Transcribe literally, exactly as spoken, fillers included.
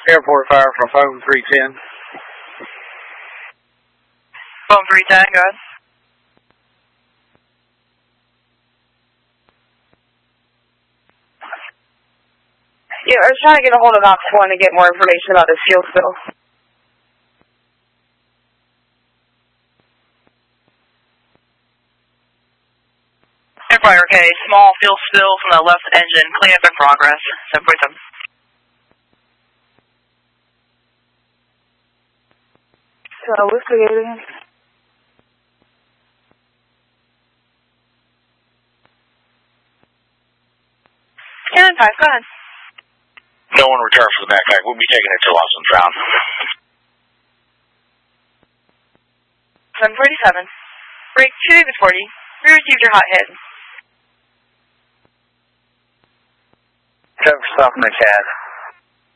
Airport fire from phone three ten. Phone three ten, go ahead. Yeah, I was trying to get a hold of Ops one to get more information about this fuel spill. Airfire, okay. Small fuel spill from the left engine. Cleanup in progress. seven forty-seven. So, investigating. Scanning five, go ahead. No one returned for the backpack. We'll be taking it to Lost and Found. seven forty-seven. Break two David forty. We received your hot hit. Seven for South McCad.